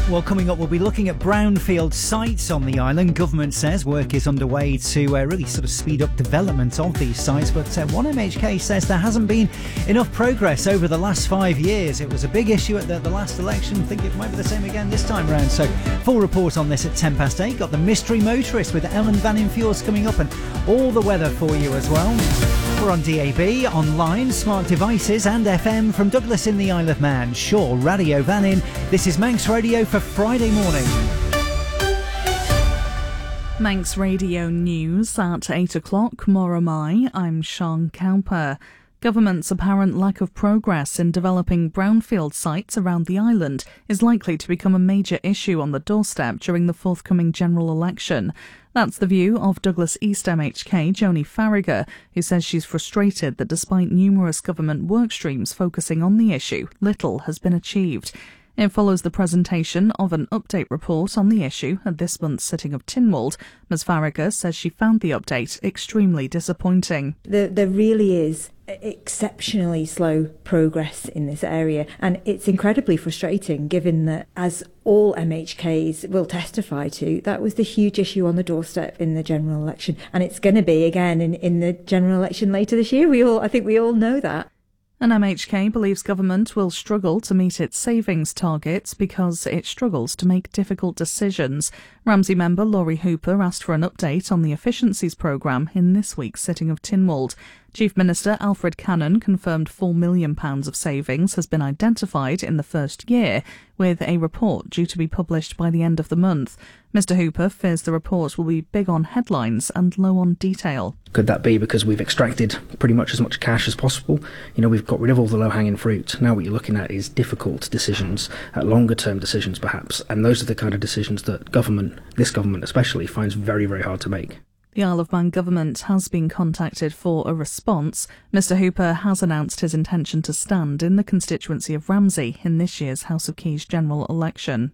Well, coming up, we'll be looking at brownfield sites on the island. Government says work is underway to really sort of speed up development of these sites, but one MHK says there hasn't been enough progress over the last 5 years. It was a big issue at the last election. I think it might be the same again this time round. So, full report on this at 8:10. Got the mystery motorist with Ellen Van Infjords coming up, and all the weather for you as well. We're on DAB, online, smart devices and FM from Douglas in the Isle of Man. Shaw Radio Vannin. This is Manx Radio for Friday morning. Manx Radio News at 8 o'clock. Moramai, I'm Sean Cowper. Government's apparent lack of progress in developing brownfield sites around the island is likely to become a major issue on the doorstep during the forthcoming general election. That's the view of Douglas East MHK Joni Farragher, who says she's frustrated that despite numerous government work streams focusing on the issue, little has been achieved. It follows the presentation of an update report on the issue at this month's sitting of Tynwald. Ms Farragher says she found the update extremely disappointing. There really is exceptionally slow progress in this area, and it's incredibly frustrating given that, as all MHKs will testify to, that was the huge issue on the doorstep in the general election, and it's going to be again in the general election later this year. I think we all know that. An MHK believes government will struggle to meet its savings targets because it struggles to make difficult decisions. Ramsey member Laurie Hooper asked for an update on the efficiencies programme in this week's sitting of Tynwald. Chief Minister Alfred Cannon confirmed £4 million of savings has been identified in the first year, with a report due to be published by the end of the month. Mr Hooper fears the report will be big on headlines and low on detail. Could that be because we've extracted pretty much as much cash as possible? We've got rid of all the low-hanging fruit. Now what you're looking at is difficult decisions, longer-term decisions perhaps, and those are the kind of decisions that government, this government especially, finds very, very hard to make. The Isle of Man government has been contacted for a response. Mr Hooper has announced his intention to stand in the constituency of Ramsey in this year's House of Keys general election.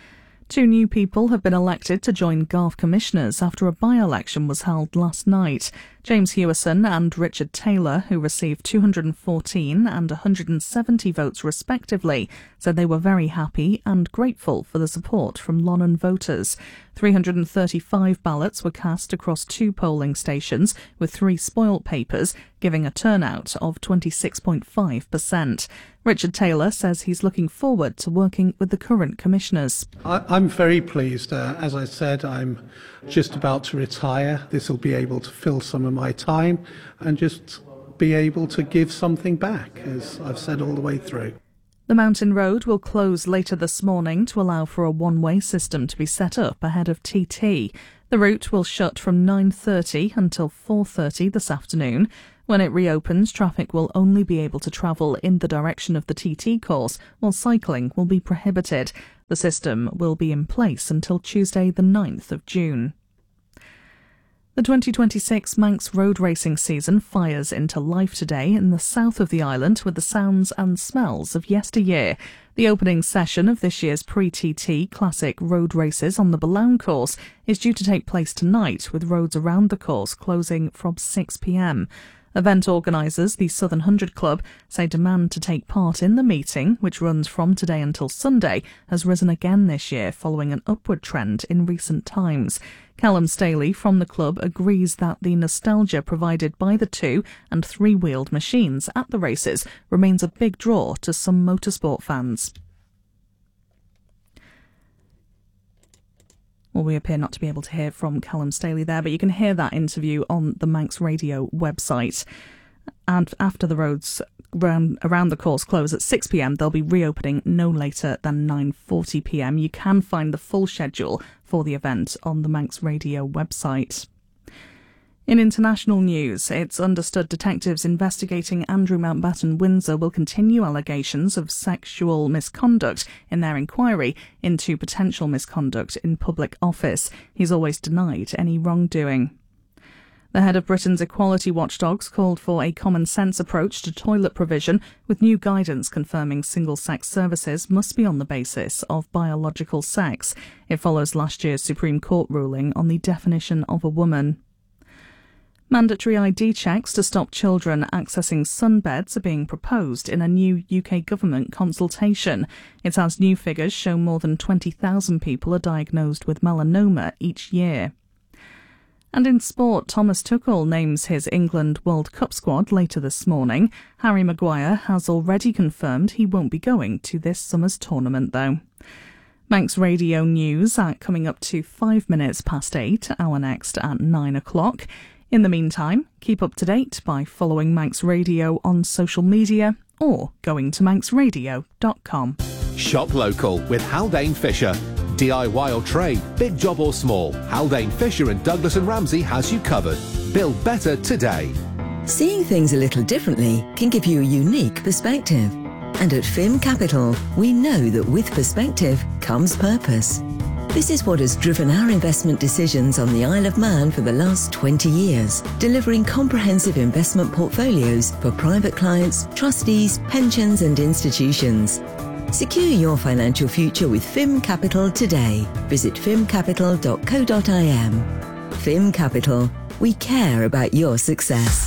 2 new people have been elected to join Garth Commissioners after a by-election was held last night. James Hewison and Richard Taylor, who received 214 and 170 votes respectively, said they were very happy and grateful for the support from Lonnan voters. 335 ballots were cast across 2 polling stations with 3 spoilt papers, giving a turnout of 26.5%. Richard Taylor says he's looking forward to working with the current commissioners. I'm very pleased. As I said, I'm just about to retire. This will be able to fill some of my time and just be able to give something back, as I've said all the way through. The Mountain Road will close later this morning to allow for a one-way system to be set up ahead of TT. The route will shut from 9:30 until 4:30 this afternoon. When it reopens, traffic will only be able to travel in the direction of the TT course, while cycling will be prohibited. The system will be in place until Tuesday the 9th of June. The 2026 Manx road racing season fires into life today in the south of the island with the sounds and smells of yesteryear. The opening session of this year's pre-TT Classic road races on the Balown course is due to take place tonight, with roads around the course closing from 6 p.m. Event organisers, the Southern 100 Club, say demand to take part in the meeting, which runs from today until Sunday, has risen again this year following an upward trend in recent times. Callum Staley from the club agrees that the nostalgia provided by the 2- and 3-wheeled machines at the races remains a big draw to some motorsport fans. Well, we appear not to be able to hear from Callum Staley there, but you can hear that interview on the Manx Radio website. And after the roads around the course close at 6 p.m, they'll be reopening no later than 9:40 p.m. You can find the full schedule for the event on the Manx Radio website. In international news, it's understood detectives investigating Andrew Mountbatten Windsor will continue allegations of sexual misconduct in their inquiry into potential misconduct in public office. He's always denied any wrongdoing. The head of Britain's equality watchdogs called for a common-sense approach to toilet provision, with new guidance confirming single-sex services must be on the basis of biological sex. It follows last year's Supreme Court ruling on the definition of a woman. Mandatory ID checks to stop children accessing sunbeds are being proposed in a new UK government consultation. It has new figures show more than 20,000 people are diagnosed with melanoma each year. And in sport, Thomas Tuchel names his England World Cup squad later this morning. Harry Maguire has already confirmed he won't be going to this summer's tournament, though. Manx Radio News coming up to 5 minutes past 8, our next at 9 o'clock. In the meantime, keep up to date by following Manx Radio on social media or going to manxradio.com. Shop local with Haldane Fisher. DIY or trade, big job or small, Haldane Fisher and Douglas and Ramsey has you covered. Build better today. Seeing things a little differently can give you a unique perspective. And at FIM Capital, we know that with perspective comes purpose. This is what has driven our investment decisions on the Isle of Man for the last 20 years, delivering comprehensive investment portfolios for private clients, trustees, pensions and institutions. Secure your financial future with FIM Capital today. Visit fimcapital.co.im. FIM Capital. We care about your success.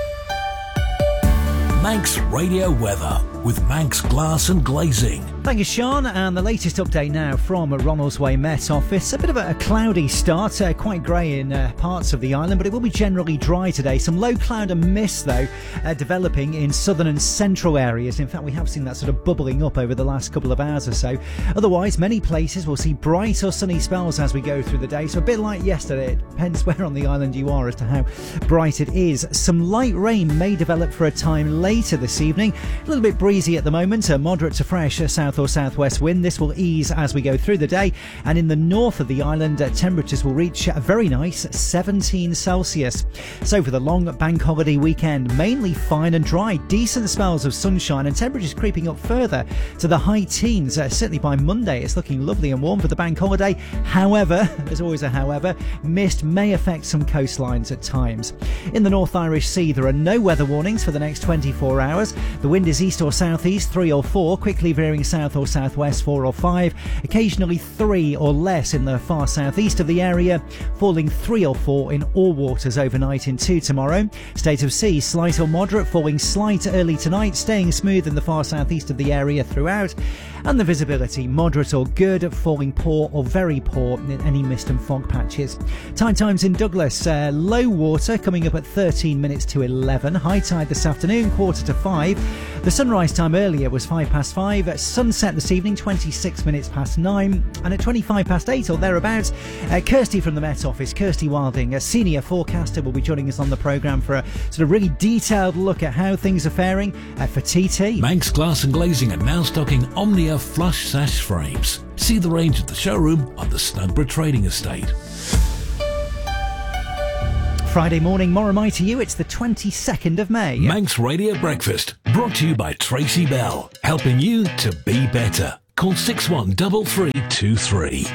Manx Radio Weather with Manx Glass and Glazing. Thank you, Sean. And the latest update now from Ronaldsway Met Office. A bit of a cloudy start, quite grey in parts of the island, but it will be generally dry today. Some low cloud and mist, though, developing in southern and central areas. In fact, we have seen that sort of bubbling up over the last couple of hours or so. Otherwise, many places will see bright or sunny spells as we go through the day. So a bit like yesterday. It depends where on the island you are as to how bright it is. Some light rain may develop for a time later this evening. A little bit breezy at the moment, a moderate to fresh south or southwest wind. This will ease as we go through the day, and in the north of the island temperatures will reach a very nice 17 Celsius. So for the long bank holiday weekend, mainly fine and dry, decent spells of sunshine and temperatures creeping up further to the high teens. Certainly by Monday it's looking lovely and warm for the bank holiday. However, there's always a however, mist may affect some coastlines at times. In the North Irish Sea there are no weather warnings for the next 24 hours. The wind is east or southeast 3 or 4, quickly veering south or southwest 4 or 5, occasionally 3 or less in the far southeast of the area, falling 3 or 4 in all waters overnight into tomorrow. State of sea slight or moderate, falling slight early tonight, staying smooth in the far southeast of the area throughout, and the visibility moderate or good, falling poor or very poor in any mist and fog patches. Tide times in Douglas, low water coming up at 13 minutes to 11, high tide this afternoon 4:45. The sunrise time earlier was 5:05, sunset this evening 26 minutes past 9, and at 25 past 8 or thereabouts, Kirsty from the Met Office, Kirsty Wilding, a senior forecaster, will be joining us on the programme for a sort of really detailed look at how things are faring for TT. Manx Glass and Glazing are now stocking Omnia flush sash frames. See the range at the showroom on the Snugborough Trading Estate. Friday morning, Moromai to you. It's the 22nd of May. Manx Radio Breakfast, brought to you by Tracy Bell, helping you to be better. Call 613323.